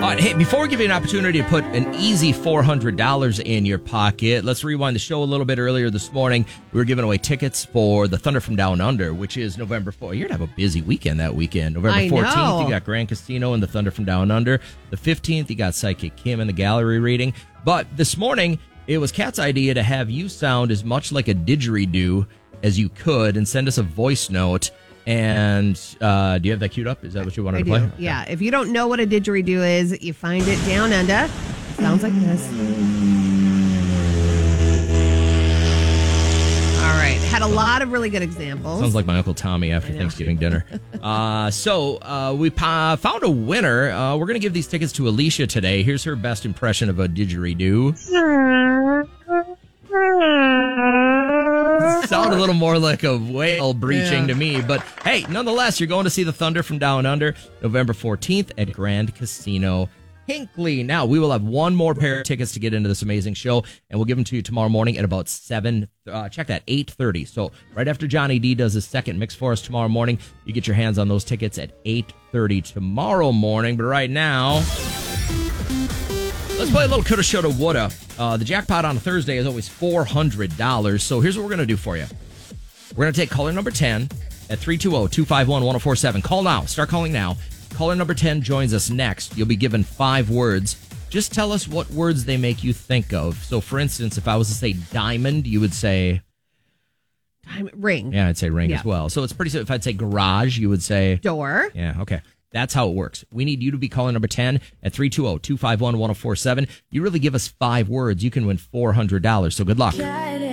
right, hey, before we give you an opportunity to put an easy $400 in your pocket, let's rewind the show a little bit. Earlier this morning. We were giving away tickets for the Thunder from Down Under, which is November 4th. You're going to have a busy weekend that weekend. November 14th, you got Grand Casino and the Thunder from Down Under. The 15th, you got Psychic Kim and the gallery reading. But this morning, it was Kat's idea to have you sound as much like a didgeridoo as you could and send us a voice note. And do you have that queued up? Is that what you wanted to play? Okay. Yeah. If you don't know what a didgeridoo is, you find it down under. It sounds like this. All right. Had a lot of really good examples. Sounds like my Uncle Tommy after Thanksgiving dinner. So we found a winner. We're going to give these tickets to Alicia today. Here's her best impression of a didgeridoo. Sound a little more like a whale breaching to me. But hey, nonetheless, you're going to see the Thunder from Down Under November 14th at Grand Casino Hinckley. Now, we will have one more pair of tickets to get into this amazing show, and we'll give them to you tomorrow morning at about 8:30. So right after Johnny D does his second mix for us tomorrow morning, you get your hands on those tickets at 8:30 tomorrow morning. But right now, let's play a little coulda, shoulda, woulda. The jackpot on a Thursday is always $400. So here's what we're going to do for you. We're going to take caller number 10 at 320-251-1047. Call now. Start calling now. Caller number 10 joins us next. You'll be given 5 words. Just tell us what words they make you think of. So, for instance, if I was to say diamond, you would say... Ring. Yeah, I'd say ring as well. So it's pretty simple. If I'd say garage, you would say... Door. Yeah, okay. That's how it works. We need you to be caller number 10 at 320-251-1047. You really give us 5 words, you can win $400. So good luck.